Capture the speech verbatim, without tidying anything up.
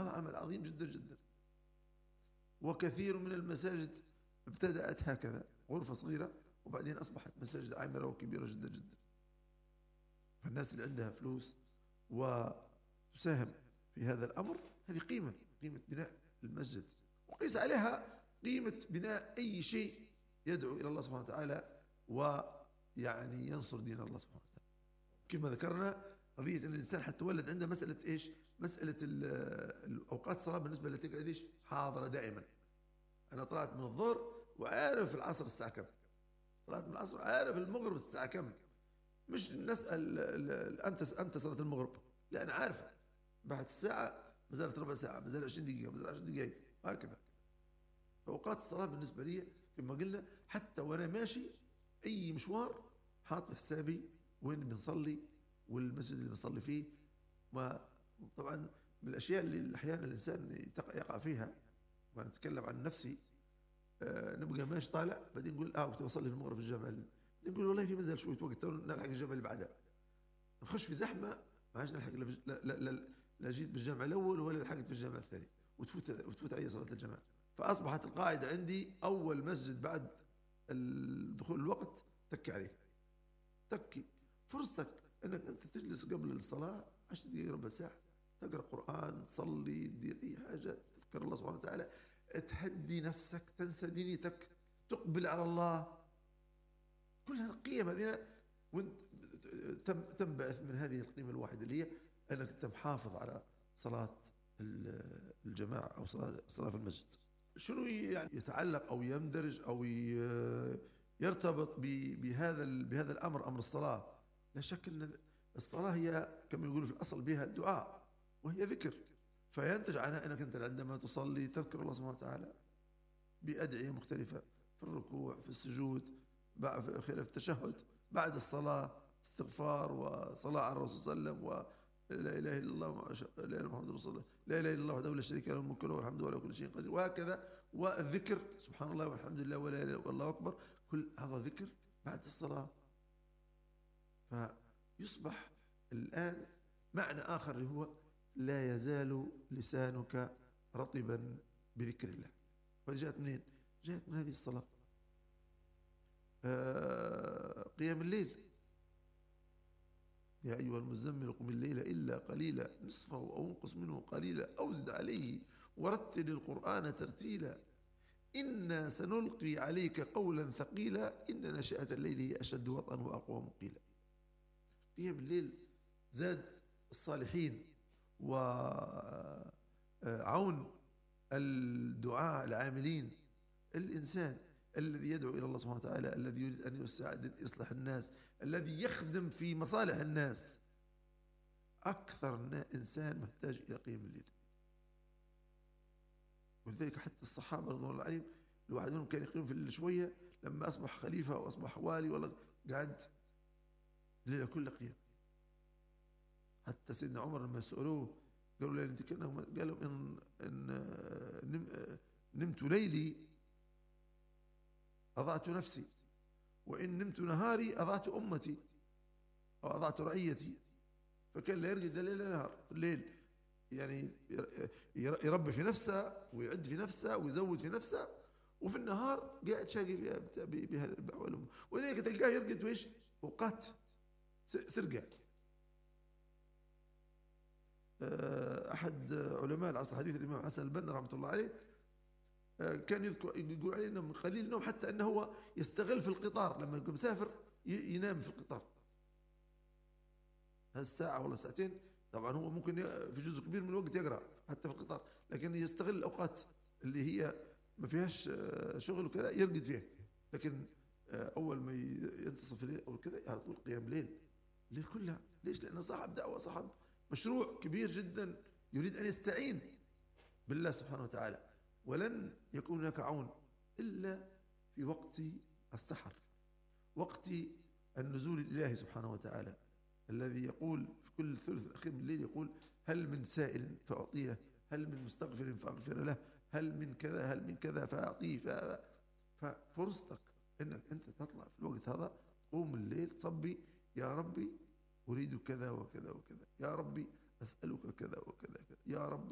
هذا عمل عظيم جدا جدا. وكثير من المساجد ابتدأت هكذا، غرفة صغيرة، وبعدين أصبحت مساجد عامرة وكبيرة جدا جدا. فالناس اللي عندها فلوس وتساهم في هذا الأمر، هذه قيمة قيمة بناء المسجد، وقيس عليها قيمة بناء أي شيء يدعو إلى الله سبحانه وتعالى ويعني ينصر دين الله سبحانه وتعالى. كيف ما ذكرنا قضية أن الإنسان حتى ولد عنده مسألة إيش؟ مسألة الأوقات الصلاة بالنسبة له تقعد إيش؟ حاضرة دائما. أنا طلعت من الظهر وعارف العصر الساعة كم، طلعت من العصر عارف المغرب الساعة كم، مش نسأل أمتى أمتى صلاة المغرب، لا أنا عارفة بعد الساعة ما زالت ربع ساعة، ما زالت عشرين دقيقة، ما زالت عشرين دقيقة، هكذا. أوقات الصلاة بالنسبة لي كما قلنا حتى وأنا ماشي أي مشوار حاط حسابي وين بنصلي والمسجد اللي بنصلي فيه. وطبعا من الأشياء اللي أحيانا الإنسان يقع فيها، وأنا أتكلم عن نفسي، آه نبقى ماشي طالع بعدين نقول آه كنت بصلي في المغرب في الجامع، بعدين نقول والله في مازال شوية وقت نلحق الجامع اللي بعدها، نخش في زحمة ما عادش نلحق، لا لا لا لا جيت بالجامع الأول ولا لحقت في الجامع الثاني، وتفوت وتفوت علي صلاة الجماعة. فأصبحت القاعدة عندي أول مسجد بعد دخول الوقت تكي عليه، تكي فرصتك أنك أنت تجلس قبل الصلاة عشر دقائق ربع ساعة، تقرأ قرآن، تصلي، تدير أي حاجة، تذكر الله سبحانه وتعالى، تهدي نفسك، تنسى دنيتك، تقبل على الله. كل هالقيم هذه وانت تنبعث من هذه القيمة الواحدة اللي هي أنك أنت محافظ على صلاة الجماعة أو صلاة الصلاة في المسجد. شنو يعني يتعلق أو يندرج أو يرتبط بهذا بهذا الأمر، أمر الصلاة؟ لا شك أن الصلاة هي كما يقولوا في الأصل بها الدعاء وهي ذكر، فينتج عنها أنك أنت عندما تصلي تذكر الله سبحانه وتعالى بأدعية مختلفة في الركوع، في السجود، في التشهد، بعد الصلاة استغفار وصلاة على الرسول صلى الله عليه وسلم، و لا إله إلا الله لا إله إلا محمد رسول الله، لا إله إلا الله وحده لا شريك له الملك وله الحمد وعلى كل شيء قدير، وهكذا. والذكر سبحان الله والحمد لله ولا إله إلا والله أكبر، كل هذا ذكر بعد الصلاة. فيصبح الآن معنى آخر اللي هو لا يزال لسانك رطبا بذكر الله. وجاءت منين؟ جاءت من هذه الصلاة. آه قيام الليل، يا أيها المزمل قم الليل إلا قليلا نصفه أو انقص منه قليلا أو زد عليه ورتل القرآن ترتيلا إنا سنلقي عليك قولا ثقيلا إن ناشئة الليل هي أشد وطئا وأقوى مقيلا. قيام الليل زاد الصالحين وعون الدعاء العاملين، الإنسان الذي يدعو إلى الله سبحانه وتعالى، الذي يريد أن يساعد يصلح الناس، الذي يخدم في مصالح الناس، أكثر إنسان محتاج إلى قيام الليل. ولذلك حتى الصحابة رضي الله عليهم الواحد منهم كان يقيم في الليل شوية، لما أصبح خليفة وأصبح والي ولا قعد الليلة كلها قيام. حتى سيدنا عمر لما سألوه قالوا له أنت كأنه قالوا إن, إن نمت ليلي أضعت نفسي وإن نمت نهاري أضعت أمتي أو أضعت رعيتي. فكان لا يرقد ليل نهار، في الليل يعني يربي في نفسه ويعد في نفسه ويزود في نفسه، وفي النهار قاعد شاقي بها بها. ولذلك تلقاه يرقد وإيش أوقات سرقة. أحد علماء العصر الحديث الإمام حسن البنا رحمة الله عليه كان يذكر يقول عليه انه من قليل النوم، حتى انه هو يستغل في القطار لما يكون مسافر ينام في القطار هالساعة ولا ساعتين. طبعا هو ممكن في جزء كبير من الوقت يقرأ حتى في القطار، لكن يستغل الأوقات اللي هي ما فيهاش شغل وكذا يرقد فيها. لكن أول ما ينتصف الليل أو كذا على طول قيام ليل، الليل كلها. ليش؟ لأنه صاحب دعوة، صاحب مشروع كبير جدا يريد أن يستعين بالله سبحانه وتعالى، ولن يكون هناك عون إلا في وقت السحر، وقت النزول الإلهي سبحانه وتعالى، الذي يقول في كل ثلث الأخير من الليل يقول هل من سائل فأعطيه، هل من مستغفر فأغفر له، هل من كذا هل من كذا فأعطيه. ففرصتك أنك أنت تطلع في الوقت هذا، قوم الليل تصبي يا ربي أريد كذا وكذا وكذا، يا ربي أسألك كذا وكذا، يا ربي